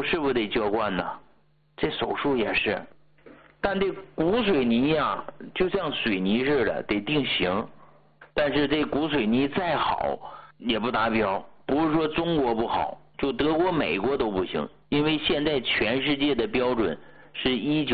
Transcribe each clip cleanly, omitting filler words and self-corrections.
是不是得浇灌呢？这手术也是，但这骨水泥呀，就像水泥似的，得定型。但是这骨水泥再好也不达标，不是说中国不好，就德国、美国都不行，因为现在全世界的标准是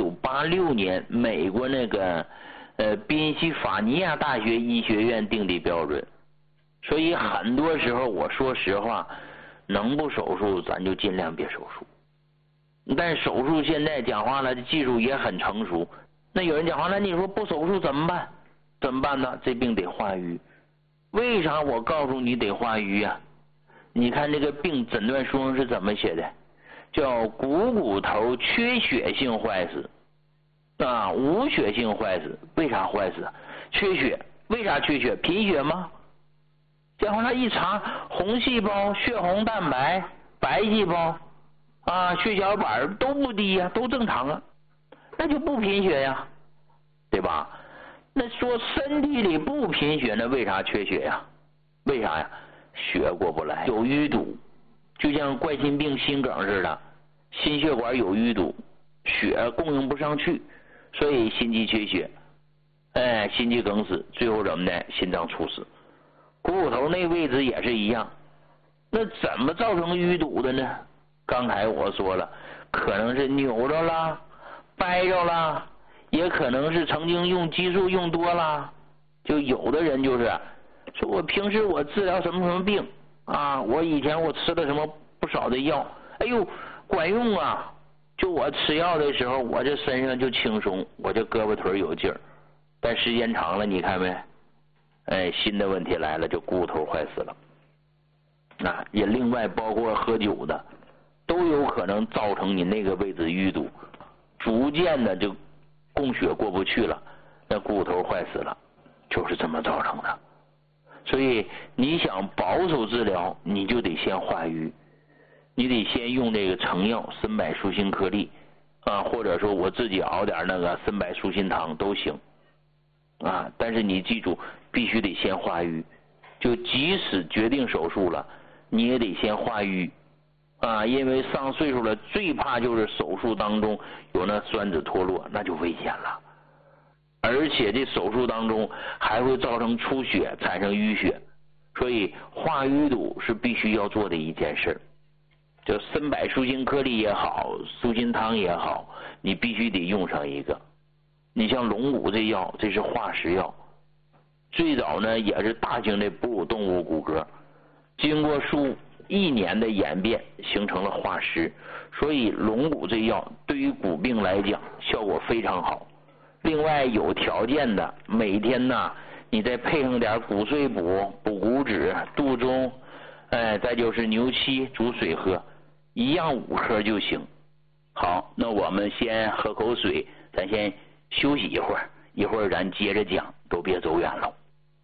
1986年美国那个宾夕法尼亚大学医学院定的标准，所以很多时候我说实话，能不手术咱就尽量别手术。但手术现在讲话了，技术也很成熟。那有人讲话，那你说不手术怎么办？怎么办呢？这病得化瘀。为啥我告诉你得化瘀啊？你看这个病诊断书上是怎么写的？叫股头缺血性坏死啊，无血性坏死。为啥坏死？缺血。为啥缺血？贫血吗？然后他一查，红细胞、血红蛋白、白细胞啊、血小板都不低呀，都正常啊，那就不贫血呀，对吧？那说身体里不贫血，那为啥缺血呀？为啥呀？血过不来，有淤堵，就像冠心病、心梗似的，心血管有淤堵，血供应不上去，所以心肌缺血，心肌梗死，最后怎么的？心脏猝死。股头那位置也是一样，那怎么造成淤堵的呢？刚才我说了，可能是扭着了、掰着了，也可能是曾经用激素用多了。就有的人就是说，我平时我治疗什么什么病啊，我以前我吃了什么不少的药，哎呦管用啊！就我吃药的时候，我这身上就轻松，我这胳膊腿有劲儿。但时间长了，你看没？新的问题来了，就骨头坏死了。也另外包括喝酒的，都有可能造成你那个位置淤堵，逐渐的就供血过不去了，那骨头坏死了，就是这么造成的。所以你想保守治疗，你就得先化瘀，你得先用这个成药参柏舒心颗粒或者说我自己熬点那个参柏舒心汤都行但是你记住，必须得先化瘀，就即使决定手术了，你也得先化瘀因为上岁数了，最怕就是手术当中有那栓子脱落，那就危险了。而且这手术当中还会造成出血，产生淤血，所以化淤堵是必须要做的一件事。就参柏舒心颗粒也好，舒心汤也好，你必须得用上一个。你像龙骨这药，这是化石药，最早呢也是大型的哺乳动物骨骼，经过数1年的演变形成了化石，所以龙骨这药对于骨病来讲效果非常好。另外有条件的，每天呢你再配上点骨碎补、补骨脂、杜仲，再就是牛膝煮水喝，一样5颗就行。好，那我们先喝口水，咱先休息一会儿，一会儿咱接着讲，都别走远了。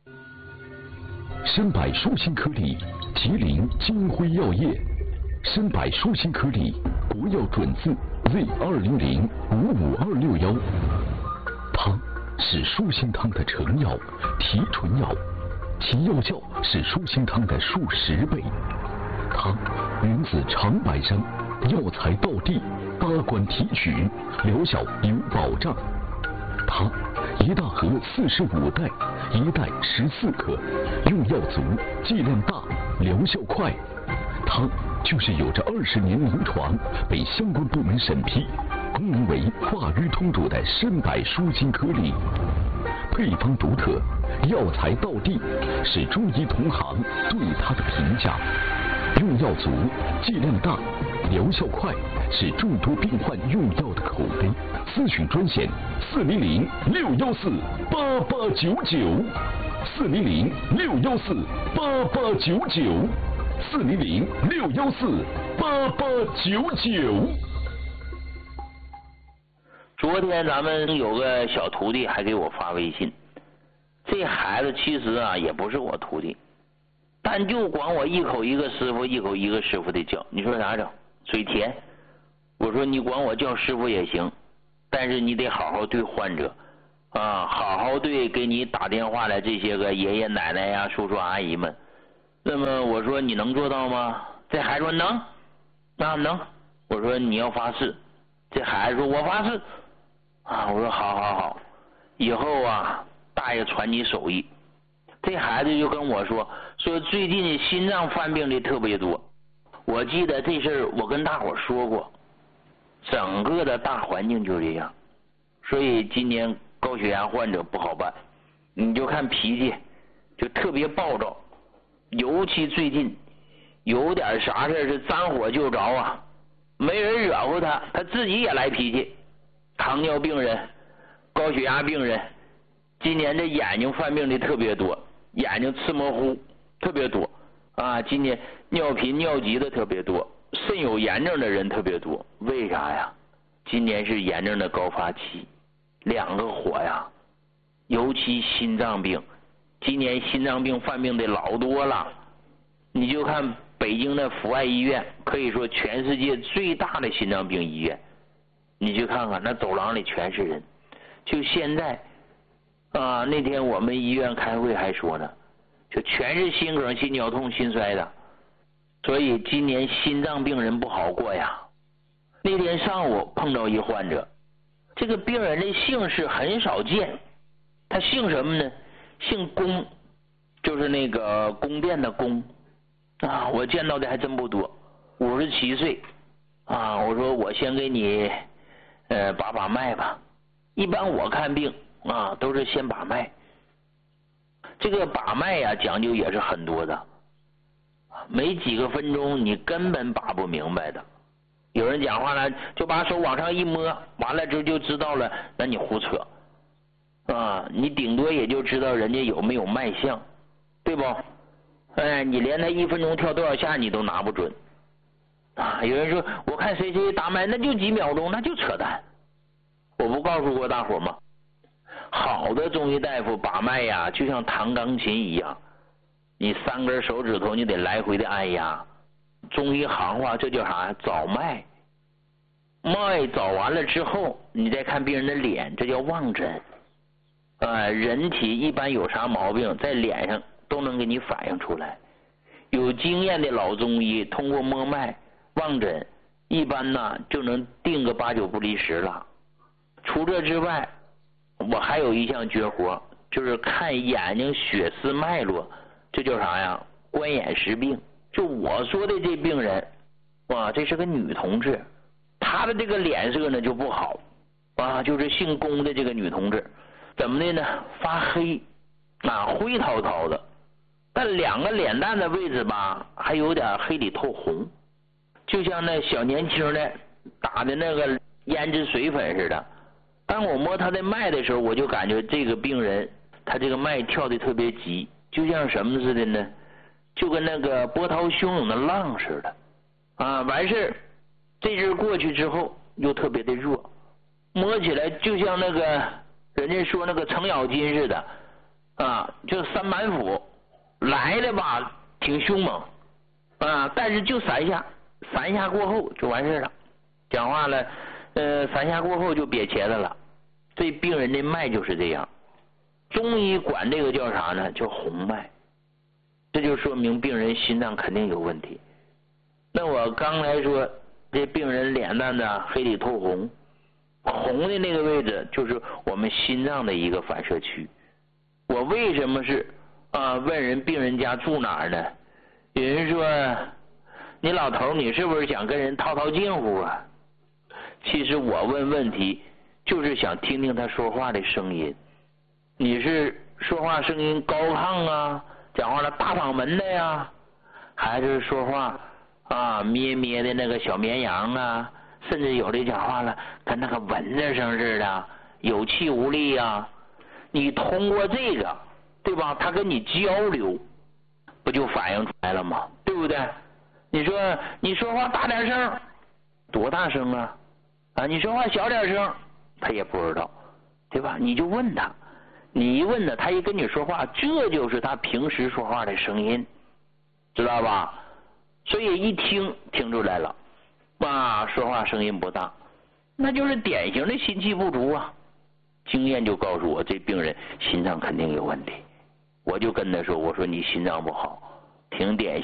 参柏舒心颗粒，吉林金辉药业。参柏舒心颗粒，国药准字 Z200-55261。它是舒心汤的成药、提纯药，其药效是舒心汤的数10倍。它源自长白山，药材到地，8关提取，疗效有保障。它一大盒45袋，一袋14克，用药足，剂量大，疗效快。它就是有着20年临床，被相关部门审批，功能为化瘀通乳的参柏舒心颗粒。配方独特，药材到地，是中医同行对它的评价。用药足，剂量大，疗效快，是众多病患用药的口碑。咨询专线400-614-8899，400-614-8899，400-614-8899。 昨天咱们有个小徒弟还给我发微信，这孩子其实也不是我徒弟，但就管我一口一个师傅，一口一个师傅的叫，你说咋整？嘴甜。我说你管我叫师傅也行，但是你得好好对患者好好对给你打电话来这些个爷爷奶奶呀、叔叔阿姨们。那么我说你能做到吗？这孩子说能，能。 我说你要发誓。这孩子说我发誓啊。我说好，以后啊大爷传你手艺。这孩子就跟我说最近心脏犯病的特别多。我记得这事儿我跟大伙说过，整个的大环境就这样，所以今年高血压患者不好办。你就看脾气就特别暴躁，尤其最近有点啥事是沾火就着啊，没人惹乎他，他自己也来脾气。糖尿病人、高血压病人，今年这眼睛犯病的特别多，眼睛赤模糊特别多啊。今年尿频尿急的特别多，肾有炎症的人特别多。为啥呀？今年是炎症的高发期，2个火呀，尤其心脏病，今年心脏病犯病的老多了。你就看北京的阜外医院，可以说全世界最大的心脏病医院，你去看看那走廊里全是人。就现在啊，那天我们医院开会还说呢，就全是心梗、心绞痛、心衰的。所以今年心脏病人不好过呀。那天上午碰到一患者，这个病人的姓氏很少见，他姓什么呢？姓龚，就是那个宫殿的宫啊。我见到的还真不多，57岁啊。我说我先给你把脉吧。一般我看病啊都是先把脉。这个把脉呀讲究也是很多的，没几个分钟你根本把不明白的。有人讲话呢就把手往上一摸，完了之后就知道了，那你胡扯啊。你顶多也就知道人家有没有脉象，对不？你连他1分钟跳多少下你都拿不准啊。有人说我看谁打脉那就几秒钟，那就扯淡。我不告诉过大伙吗？好的中医大夫把脉呀就像弹钢琴一样，你3根手指头你得来回的按压。中医行话这叫啥？找脉。脉找完了之后你再看病人的脸，这叫望诊。人体一般有啥毛病在脸上都能给你反映出来。有经验的老中医通过摸脉望诊，一般呢就能定个8、9不离10了。除这之外，我还有一项绝活，就是看眼睛血丝脉络，这叫啥呀？观眼识病。就我说的这病人，哇，这是个女同志，她的这个脸色呢就不好啊，就是姓龚的这个女同志，怎么的呢？发黑啊，灰涛涛的，但2个脸蛋的位置吧，还有点黑里透红，就像那小年轻的打的那个胭脂水粉似的。当我摸他的脉的时候，我就感觉这个病人他这个脉跳的特别急，就像什么似的呢？就跟那个波涛汹涌的浪似的啊。完事这阵过去之后又特别的弱，摸起来就像那个人家说那个程咬金似的啊，就3板斧来的吧挺凶猛啊，但是就3下，3下过后就完事了。讲话了3下过后就瘪茄子了。这病人的脉就是这样，中医管这个叫啥呢？叫红脉。这就说明病人心脏肯定有问题。那我刚才说这病人脸蛋呢黑里透红，红的那个位置就是我们心脏的一个反射区。我为什么是问人病人家住哪儿呢？有人说你老头你是不是想跟人套近乎啊？其实我问问题就是想听听他说话的声音。你是说话声音高亢啊，讲话了大嗓门的呀，还是说话咩咩的那个小绵羊啊，甚至有的讲话了跟那个蚊子声似的，有气无力啊。你通过这个对吧，他跟你交流不就反映出来了吗？对不对？你说你说话大点声，多大声啊？你说话小点声，他也不知道，对吧？你就问他，你一问他，他一跟你说话，这就是他平时说话的声音，知道吧？所以一听出来了，说话声音不大，那就是典型的心气不足啊。经验就告诉我，这病人心脏肯定有问题。我就跟他说，我说你心脏不好，挺典型。